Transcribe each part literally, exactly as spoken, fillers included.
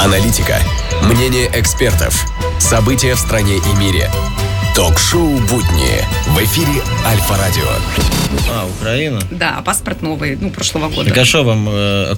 Аналитика, мнение экспертов, события в стране и мире. Ток-шоу «Будни» в эфире Альфа-радио. А, Украина? Да, паспорт новый, ну, прошлого года. Так а что вам... Э...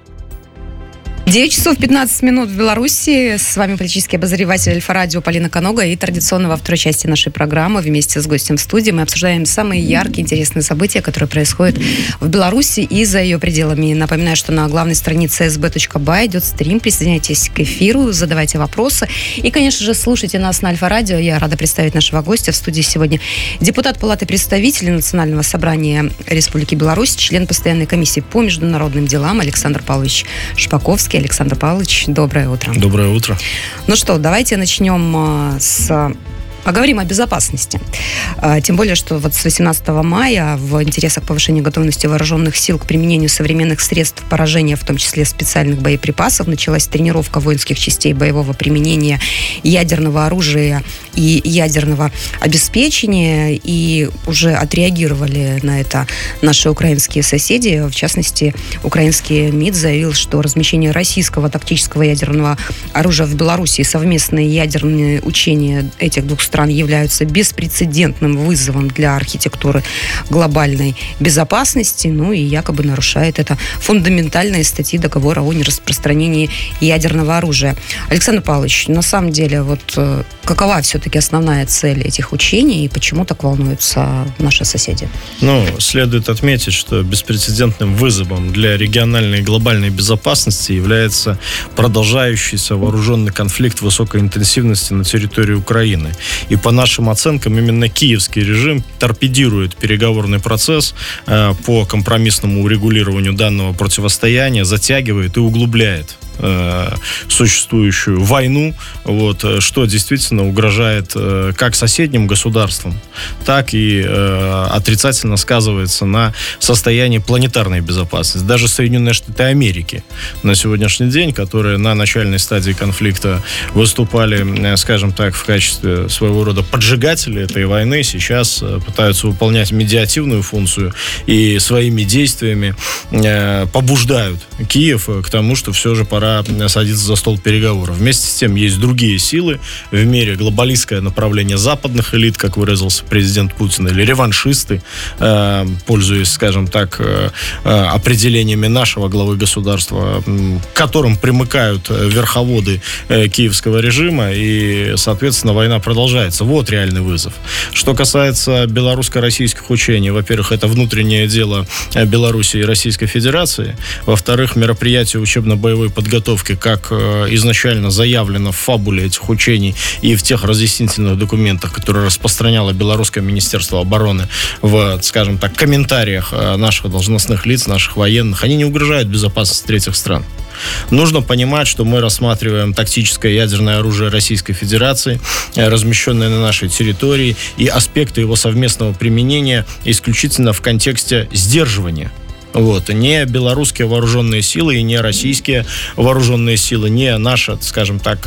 девять часов пятнадцать минут в Беларуси. С вами политический обозреватель Альфа-радио Полина Конога. И традиционно во второй части нашей программы вместе с гостем в студии мы обсуждаем самые яркие, интересные события, которые происходят в Беларуси и за ее пределами. Напоминаю, что на главной странице эс бэ точка бай идет стрим. Присоединяйтесь к эфиру, задавайте вопросы. И, конечно же, слушайте нас на Альфа-радио. Я рада представить нашего гостя в студии сегодня. Депутат Палаты представителей Национального собрания Республики Беларусь, член постоянной комиссии по международным делам Александр Павлович Шпаковский. Александр Павлович, доброе утро. Доброе утро. Ну что, давайте начнем с... Поговорим о безопасности. Тем более, что вот с восемнадцатого мая в интересах повышения готовности вооруженных сил к применению современных средств поражения, в том числе специальных боеприпасов, началась тренировка воинских частей боевого применения ядерного оружия и ядерного обеспечения. И уже отреагировали на это наши украинские соседи. В частности, украинский МИД заявил, что размещение российского тактического ядерного оружия в Беларуси и совместные ядерные учения этих двух стран являются беспрецедентным вызовом для архитектуры глобальной безопасности, ну и якобы нарушает это фундаментальные статьи договора о нераспространении ядерного оружия. Александр Павлович, на самом деле, вот какова все-таки основная цель этих учений и почему так волнуются наши соседи? Ну, следует отметить, что беспрецедентным вызовом для региональной и глобальной безопасности является продолжающийся вооруженный конфликт высокой интенсивности на территории Украины. И по нашим оценкам, именно киевский режим торпедирует переговорный процесс э, по компромиссному урегулированию данного противостояния, затягивает и углубляет э, существующую войну, вот, что действительно угрожает э, как соседним государствам, так и э, отрицательно сказывается на состоянии планетарной безопасности. Даже Соединенные Штаты Америки на сегодняшний день, которые на начальной стадии конфликта выступали, скажем так, в качестве своего рода поджигатели этой войны, сейчас пытаются выполнять медиативную функцию и своими действиями э, побуждают Киев к тому, что все же пора садиться за стол переговоров. Вместе с тем есть другие силы в мире, глобалистское направление западных элит, как выразился президент Путин, или реваншисты, э, пользуясь, скажем так, э, определениями нашего главы государства, к которым примыкают верховоды э, киевского режима, и, соответственно, война продолжается. Вот реальный вызов. Что касается белорусско-российских учений, во-первых, это внутреннее дело Беларуси и Российской Федерации. Во-вторых, мероприятия учебно-боевой подготовки, как изначально заявлено в фабуле этих учений и в тех разъяснительных документах, которые распространяло Белорусское Министерство обороны в, скажем так, комментариях наших должностных лиц, наших военных, они не угрожают безопасности третьих стран. Нужно понимать, что мы рассматриваем тактическое ядерное оружие Российской Федерации, размещенное на нашей территории, и аспекты его совместного применения исключительно в контексте сдерживания. Вот. Не белорусские вооруженные силы и не российские вооруженные силы, не наши, скажем так,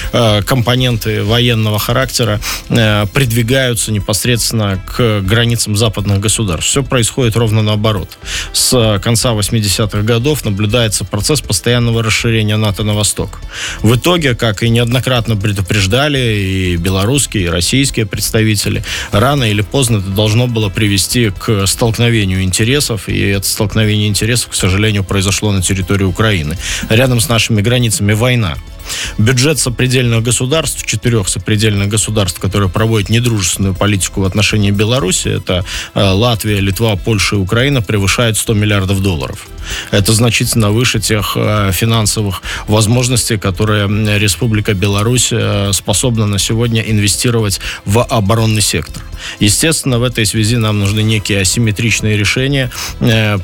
компоненты военного характера придвигаются непосредственно к границам западных государств. Все происходит ровно наоборот. С конца восьмидесятых годов наблюдается процесс постоянного расширения НАТО на восток. В итоге, как и неоднократно предупреждали и белорусские, и российские представители, рано или поздно это должно было привести к столкновению интересов, и это столкновение столкновение интересов, к сожалению, произошло на территории Украины. Рядом с нашими границами война. Бюджет сопредельных государств, четырех сопредельных государств, которые проводят недружественную политику в отношении Беларуси, это Латвия, Литва, Польша и Украина, превышает сто миллиардов долларов. Это значительно выше тех финансовых возможностей, которые Республика Беларусь способна на сегодня инвестировать в оборонный сектор. Естественно, в этой связи нам нужны некие асимметричные решения,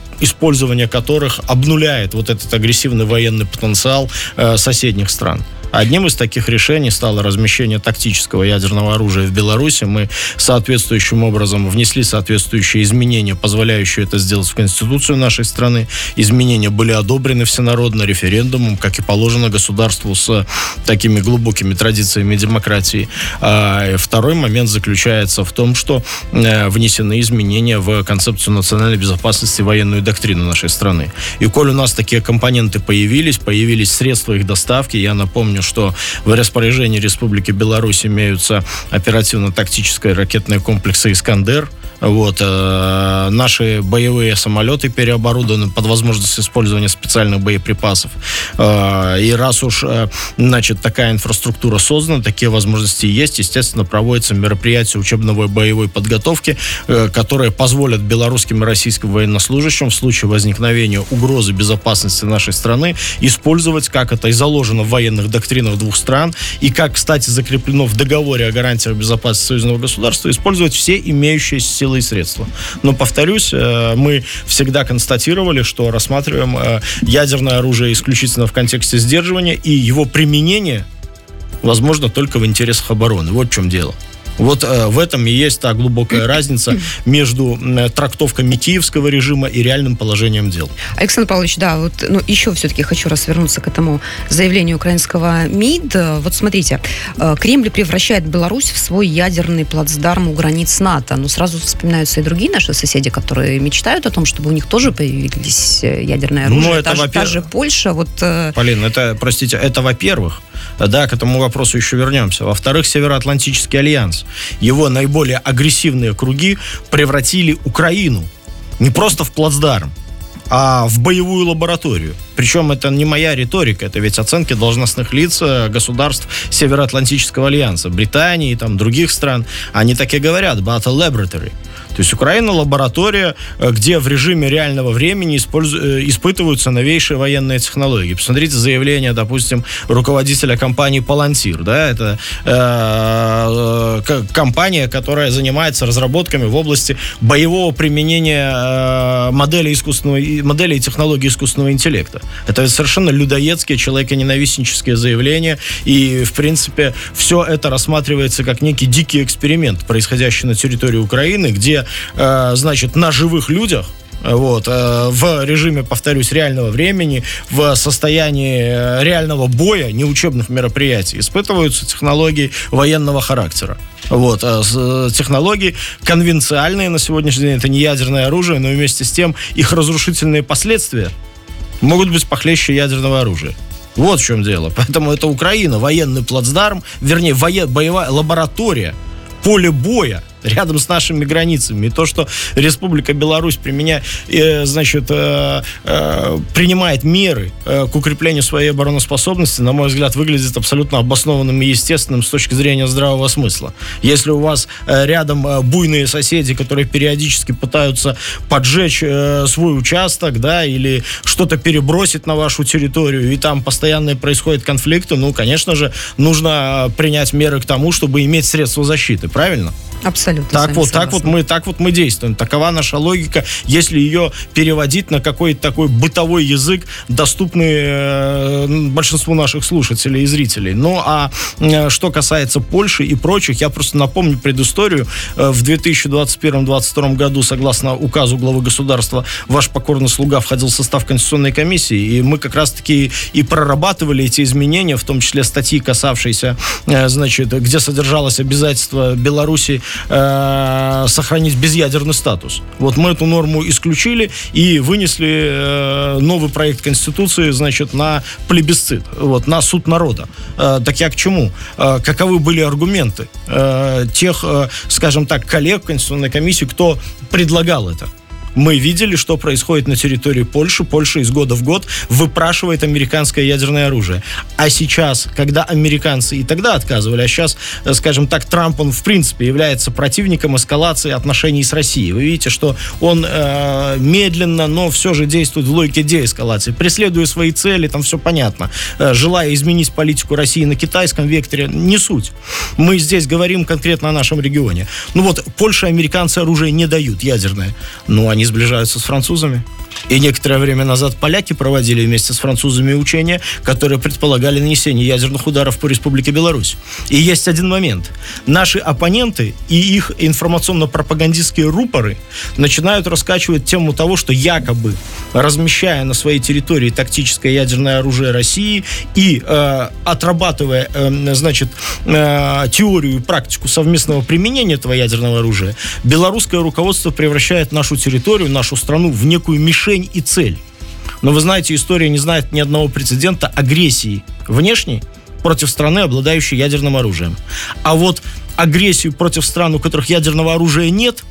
использование которых обнуляет вот этот агрессивный военный потенциал соседних стран. Одним из таких решений стало размещение тактического ядерного оружия в Беларуси. Мы соответствующим образом внесли соответствующие изменения, позволяющие это сделать в Конституцию нашей страны. Изменения были одобрены всенародно референдумом, как и положено государству с такими глубокими традициями демократии. А второй момент заключается в том, что внесены изменения в концепцию национальной безопасности и военную доктрину нашей страны. И коль у нас такие компоненты появились, появились средства их доставки, я напомню, что в распоряжении Республики Беларусь имеются оперативно-тактические ракетные комплексы «Искандер». Вот, э, наши боевые самолеты переоборудованы под возможность использования специальных боеприпасов. Э, и раз уж, э, значит, такая инфраструктура создана, такие возможности есть, естественно, проводятся мероприятия учебно-боевой боевой подготовки, э, которые позволят белорусским и российским военнослужащим в случае возникновения угрозы безопасности нашей страны использовать, как это и заложено в военных доктринах двух стран, и как, кстати, закреплено в договоре о гарантиях безопасности союзного государства, использовать все имеющиеся силы и средства. Но, повторюсь, мы всегда констатировали, что рассматриваем ядерное оружие исключительно в контексте сдерживания, и его применение возможно только в интересах обороны. Вот в чем дело. Вот э, в этом и есть та глубокая разница между э, трактовками киевского режима и реальным положением дел. Александр Павлович, да, вот, ну, еще все-таки хочу раз вернуться к этому заявлению украинского МИД. Вот смотрите, э, Кремль превращает Беларусь в свой ядерный плацдарм у границ НАТО. Но сразу вспоминаются и другие наши соседи, которые мечтают о том, чтобы у них тоже появились ядерное оружие. Ну, это, та, же, та же Польша. Вот, э... Полин, это, простите, это во-первых. Да, к этому вопросу еще вернемся. Во-вторых, Североатлантический альянс. Его наиболее агрессивные круги превратили Украину не просто в плацдарм, а в боевую лабораторию. Причем это не моя риторика, это ведь оценки должностных лиц государств Североатлантического альянса, Британии и там, других стран. Они так и говорят, battle laboratory. То есть Украина — лаборатория, где в режиме реального времени использу... испытываются новейшие военные технологии. Посмотрите заявление, допустим, руководителя компании «Палантир». Да? Это э, компания, которая занимается разработками в области боевого применения э, моделей, искусственного... моделей и технологий искусственного интеллекта. Это совершенно людоедские, человеконенавистнические заявления. И, в принципе, все это рассматривается как некий дикий эксперимент, происходящий на территории Украины, где значит, на живых людях, вот, в режиме, повторюсь, реального времени, в состоянии реального боя, не учебных мероприятий, испытываются технологии военного характера. Вот, технологии конвенциальные на сегодняшний день, это не ядерное оружие, но вместе с тем их разрушительные последствия могут быть похлеще ядерного оружия. Вот в чем дело. Поэтому это Украина, военный плацдарм, вернее, воен, боевая лаборатория, поле боя рядом с нашими границами. И то, что Республика Беларусь применяет, э, значит, э, э, принимает меры э, к укреплению своей обороноспособности, на мой взгляд, выглядит абсолютно обоснованным и естественным с точки зрения здравого смысла. Если у вас э, рядом э, буйные соседи, которые периодически пытаются поджечь э, свой участок, да, или что-то перебросить на вашу территорию, и там постоянно происходят конфликты, ну, конечно же, нужно принять меры к тому, чтобы иметь средства защиты, правильно? Абсолютно. Так вот, так вот мы, так вот мы действуем. Такова наша логика, если ее переводить на какой-то такой бытовой язык, доступный э, большинству наших слушателей и зрителей. Ну, а э, что касается Польши и прочих, я просто напомню предысторию. Э, в две тысячи двадцать первом — две тысячи двадцать втором году, согласно указу главы государства, ваш покорный слуга входил в состав Конституционной комиссии, и мы как раз-таки и прорабатывали эти изменения, в том числе статьи, касавшиеся, э, значит, где содержалось обязательство Беларуси э, сохранить безъядерный статус. Вот мы эту норму исключили и вынесли э, новый проект Конституции, значит, на плебисцит, вот, на суд народа. Э, так я к чему? Э, каковы были аргументы э, тех, э, скажем так, коллег Конституционной комиссии, кто предлагал это? Мы видели, что происходит на территории Польши. Польша из года в год выпрашивает американское ядерное оружие. А сейчас, когда американцы и тогда отказывали, а сейчас, скажем так, Трамп, он в принципе является противником эскалации отношений с Россией. Вы видите, что он э, медленно, но все же действует в логике деэскалации, преследуя свои цели, там все понятно. Э, желая изменить политику России на китайском векторе, не суть. Мы здесь говорим конкретно о нашем регионе. Ну вот, Польше американцы оружие не дают, ядерное. Но они сближаются с французами. И некоторое время назад поляки проводили вместе с французами учения, которые предполагали нанесение ядерных ударов по Республике Беларусь. И есть один момент. Наши оппоненты и их информационно-пропагандистские рупоры начинают раскачивать тему того, что якобы, размещая на своей территории тактическое ядерное оружие России и э, отрабатывая, э, значит, э, теорию и практику совместного применения этого ядерного оружия, белорусское руководство превращает нашу территорию, нашу страну в некую мишень и цель. Но вы знаете, история не знает ни одного прецедента агрессии внешней против страны, обладающей ядерным оружием. А вот агрессию против стран, у которых ядерного оружия нет,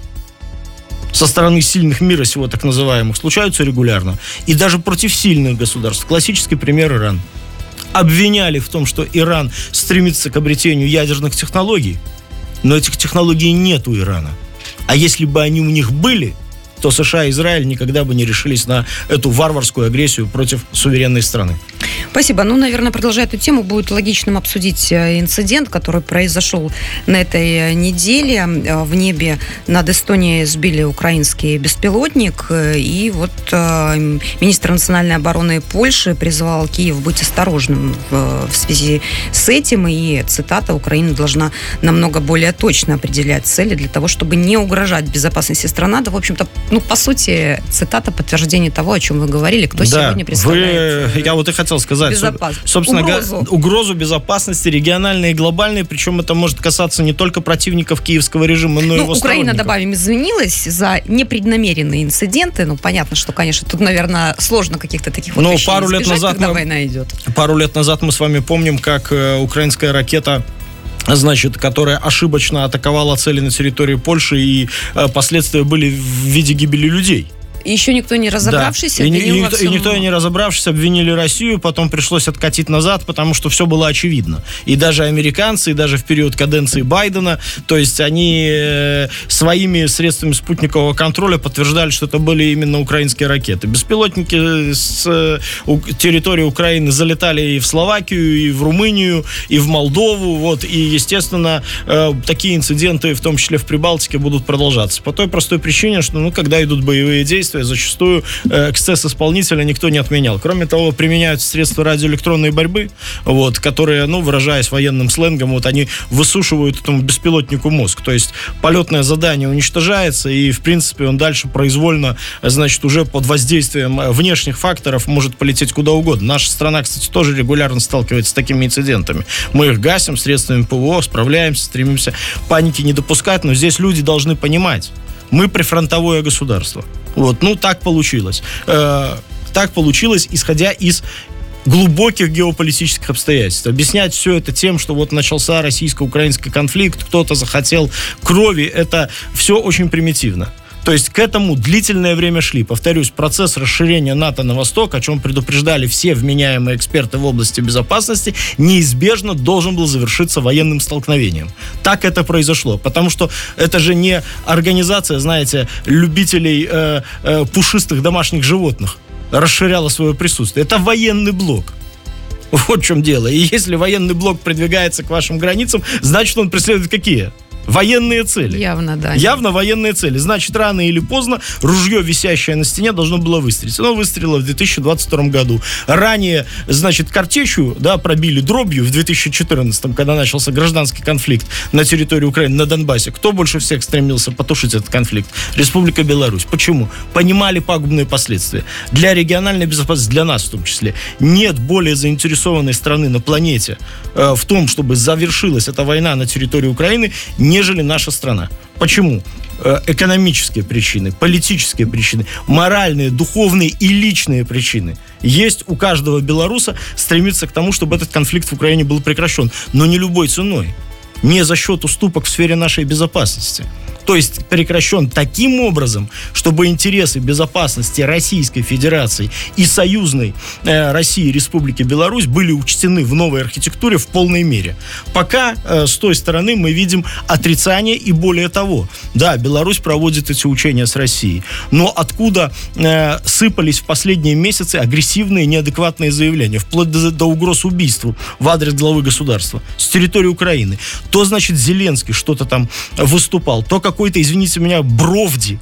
со стороны сильных мира сего, так называемых, случаются регулярно. И даже против сильных государств. Классический пример — Иран. Обвиняли в том, что Иран стремится к обретению ядерных технологий, но этих технологий нет у Ирана. А если бы они у них были, то США и Израиль никогда бы не решились на эту варварскую агрессию против суверенной страны. Спасибо. Ну, наверное, продолжая эту тему, будет логичным обсудить инцидент, который произошел на этой неделе. В небе над Эстонией сбили украинский беспилотник. И вот э, министр национальной обороны Польши призвал Киев быть осторожным в, в связи с этим. И, цитата, Украина должна намного более точно определять цели для того, чтобы не угрожать безопасности страны. Да, в общем-то, ну, по сути, цитата подтверждение того, о чем вы говорили, кто да, сегодня представляет... Вы, я вот и хотел сказать, Безопас... собственно, угрозу. угрозу безопасности региональной и глобальной, причем это может касаться не только противников киевского режима, но и ну, его Украина, добавим, извинилась за непреднамеренные инциденты. Ну, понятно, что, конечно, тут, наверное, сложно каких-то таких вот вещей пару избежать, лет назад когда мы, война идет. Пару лет назад мы с вами помним, как э, украинская ракета, значит, которая ошибочно атаковала цели на территории Польши, и э, последствия были в виде гибели людей. И еще никто не разобравшись, да. и, обвинил и, во никто, всем... и никто не разобравшись, обвинили Россию, потом пришлось откатить назад, потому что все было очевидно. И даже американцы, и даже в период каденции Байдена, то есть они э, своими средствами спутникового контроля подтверждали, что это были именно украинские ракеты. Беспилотники с э, у, территории Украины залетали и в Словакию, и в Румынию, и в Молдову, вот, и, естественно, э, такие инциденты, в том числе в Прибалтике, будут продолжаться. По той простой причине, что, ну, когда идут боевые действия, зачастую э, эксцесс исполнителя никто не отменял. Кроме того, применяются средства радиоэлектронной борьбы, вот, которые, ну, выражаясь военным сленгом, вот, они высушивают этому беспилотнику мозг. То есть полетное задание уничтожается, и, в принципе, он дальше произвольно, значит, уже под воздействием внешних факторов может полететь куда угодно. Наша страна, кстати, тоже регулярно сталкивается с такими инцидентами. Мы их гасим средствами ПВО, справляемся, стремимся паники не допускать, но здесь люди должны понимать, мы прифронтовое государство. Вот, ну, так получилось. Э, так получилось, исходя из глубоких геополитических обстоятельств. Объяснять все это тем, что вот начался российско-украинский конфликт, кто-то захотел крови, это все очень примитивно. То есть к этому длительное время шли. Повторюсь, процесс расширения НАТО на восток, о чем предупреждали все вменяемые эксперты в области безопасности, неизбежно должен был завершиться военным столкновением. Так это произошло. Потому что это же не организация, знаете, любителей э, э, пушистых домашних животных расширяла свое присутствие. Это военный блок. Вот в чем дело. И если военный блок продвигается к вашим границам, значит, он преследует какие? Военные цели. Явно, да. Явно военные цели. Значит, рано или поздно ружье, висящее на стене, должно было выстрелить. Оно выстрелило в две тысячи двадцать втором году. Ранее, значит, картечью, да, пробили дробью в две тысячи четырнадцатом, когда начался гражданский конфликт на территории Украины, на Донбассе. Кто больше всех стремился потушить этот конфликт? Республика Беларусь. Почему? Понимали пагубные последствия. Для региональной безопасности, для нас в том числе, нет более заинтересованной страны на планете э, в том, чтобы завершилась эта война на территории Украины, нежели наша страна. Почему? Экономические причины, политические причины, моральные, духовные и личные причины. Есть у каждого белоруса стремиться к тому, чтобы этот конфликт в Украине был прекращен. Но не любой ценой. Не за счет уступок в сфере нашей безопасности. То есть прекращен таким образом, чтобы интересы безопасности Российской Федерации и союзной э, России и Республики Беларусь были учтены в новой архитектуре в полной мере. Пока э, с той стороны мы видим отрицание и более того. Да, Беларусь проводит эти учения с Россией, но откуда э, сыпались в последние месяцы агрессивные, неадекватные заявления, вплоть до, до угроз убийству в адрес главы государства с территории Украины. То, значит, Зеленский что-то там выступал, то какой-то, извините меня, Бровди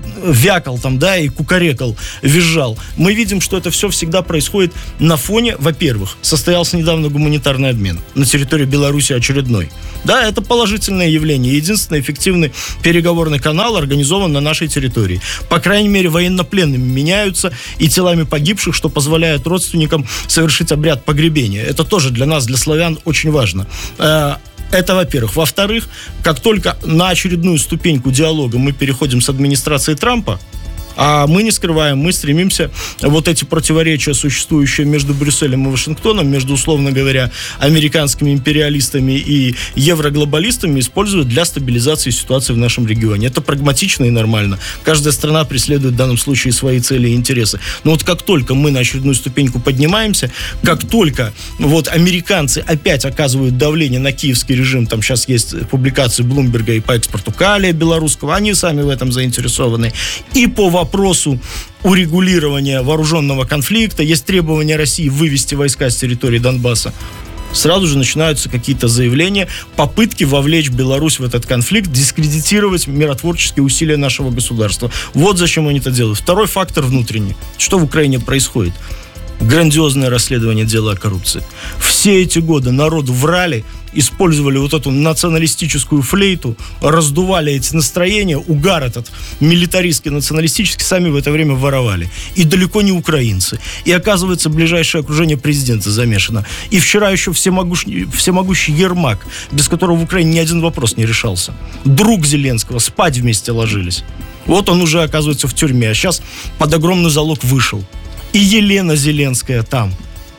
вякал там, да, и кукарекал, визжал. Мы видим, что это все всегда происходит на фоне, во-первых, состоялся недавно гуманитарный обмен на территории Беларуси очередной. Да, это положительное явление. Единственный эффективный переговорный канал организован на нашей территории. По крайней мере, военнопленными меняются и телами погибших, что позволяет родственникам совершить обряд погребения. Это тоже для нас, для славян, очень важно. Это, во-первых. Во-вторых, как только на очередную ступеньку диалога мы переходим с администрацией Трампа, а мы не скрываем, мы стремимся вот эти противоречия, существующие между Брюсселем и Вашингтоном, между, условно говоря, американскими империалистами и евроглобалистами, использовать для стабилизации ситуации в нашем регионе. Это прагматично и нормально. Каждая страна преследует в данном случае свои цели и интересы. Но вот как только мы на очередную ступеньку поднимаемся, как только вот американцы опять оказывают давление на киевский режим, там сейчас есть публикации Блумберга и по экспорту калия белорусского, они сами в этом заинтересованы, и по вопросу урегулирования вооруженного конфликта, есть требования России вывести войска с территории Донбасса, сразу же начинаются какие-то заявления, попытки вовлечь Беларусь в этот конфликт, дискредитировать миротворческие усилия нашего государства. Вот зачем они это делают. Второй фактор внутренний. Что в Украине происходит? Грандиозное расследование дела о коррупции. Все эти годы народу врали, использовали вот эту националистическую флейту, раздували эти настроения, угар этот милитаристский, националистический, сами в это время воровали. И далеко не украинцы. И, оказывается, ближайшее окружение президента замешано. И вчера еще всемогущий, всемогущий Ермак, без которого в Украине ни один вопрос не решался. Друг Зеленского, спать вместе ложились. Вот он уже, оказывается, в тюрьме, а сейчас под огромный залог вышел. И Елена Зеленская там.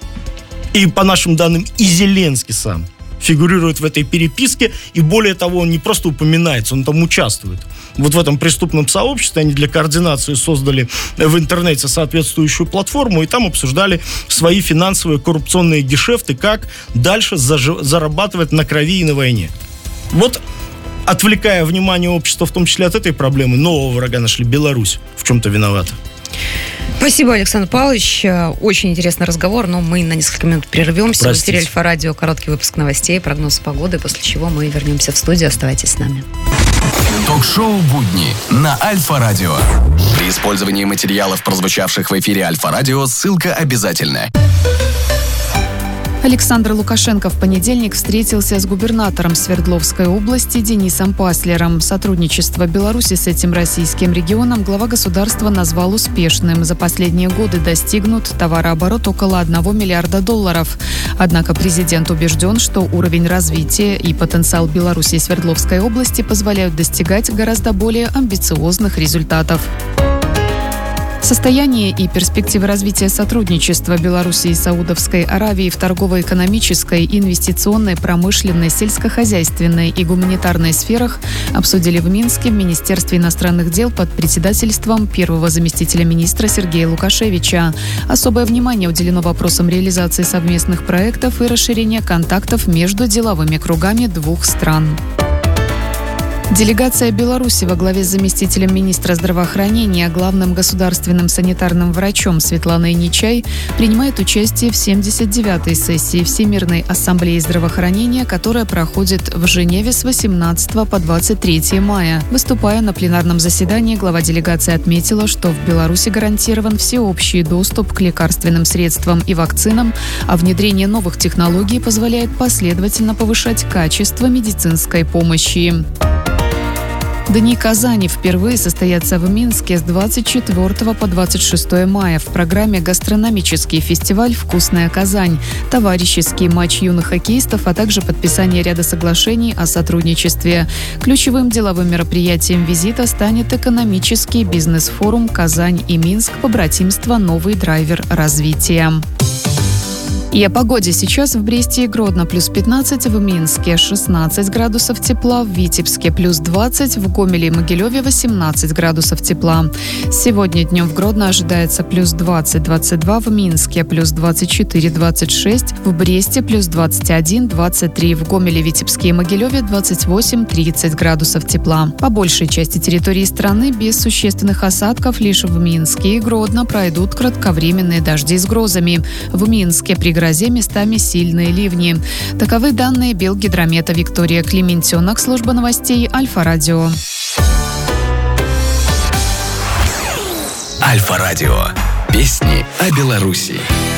И, по нашим данным, и Зеленский сам фигурирует в этой переписке, и более того, он не просто упоминается, он там участвует. Вот в этом преступном сообществе они для координации создали в интернете соответствующую платформу, и там обсуждали свои финансовые коррупционные гешефты, как дальше заж- зарабатывать на крови и на войне. Вот, отвлекая внимание общества, в том числе от этой проблемы, нового врага нашли. Беларусь в чем-то виновата. Спасибо, Александр Павлович. Очень интересный разговор, но мы на несколько минут прервемся. Простите. В эфире Альфа-радио короткий выпуск новостей, прогноз погоды, после чего мы вернемся в студию. Оставайтесь с нами. Ток-шоу «Будни» на Альфа-радио. При использовании материалов, прозвучавших в эфире Альфа-радио, ссылка обязательна. Александр Лукашенко в понедельник встретился с губернатором Свердловской области Денисом Паслером. Сотрудничество Беларуси с этим российским регионом глава государства назвал успешным. За последние годы достигнут товарооборот около одного миллиарда долларов. Однако президент убежден, что уровень развития и потенциал Беларуси и Свердловской области позволяют достигать гораздо более амбициозных результатов. Состояние и перспективы развития сотрудничества Беларуси и Саудовской Аравии в торгово-экономической, инвестиционной, промышленной, сельскохозяйственной и гуманитарной сферах обсудили в Минске в Министерстве иностранных дел под председательством первого заместителя министра Сергея Лукашевича. Особое внимание уделено вопросам реализации совместных проектов и расширения контактов между деловыми кругами двух стран. Делегация Беларуси во главе с заместителем министра здравоохранения, главным государственным санитарным врачом Светланой Нечай принимает участие в семьдесят девятой сессии Всемирной ассамблеи здравоохранения, которая проходит в Женеве с восемнадцатого по двадцать третье мая. Выступая на пленарном заседании, глава делегации отметила, что в Беларуси гарантирован всеобщий доступ к лекарственным средствам и вакцинам, а внедрение новых технологий позволяет последовательно повышать качество медицинской помощи. Дни Казани впервые состоятся в Минске с двадцать четвёртого по двадцать шестое мая. В программе гастрономический фестиваль «Вкусная Казань», товарищеский матч юных хоккеистов, а также подписание ряда соглашений о сотрудничестве. Ключевым деловым мероприятием визита станет экономический бизнес-форум «Казань и Минск. Побратимство. Новый драйвер развития». И о погоде. Сейчас в Бресте и Гродно плюс пятнадцать, в Минске шестнадцать градусов тепла, в Витебске плюс двадцать, в Гомеле и Могилеве восемнадцать градусов тепла. Сегодня днем в Гродно ожидается плюс двадцать - двадцать два, в Минске плюс двадцать четыре - двадцать шесть, в Бресте плюс двадцать один - двадцать три, в Гомеле, Витебске и Могилеве двадцать восемь - тридцать градусов тепла. По большей части территории страны без существенных осадков, лишь в Минске и Гродно пройдут кратковременные дожди с грозами. В Минске при грозе местами сильные ливни. Таковы данные Белгидромета. Виктория Клементенок, служба новостей Альфа-радио. Альфа-радио. Песни о Беларуси.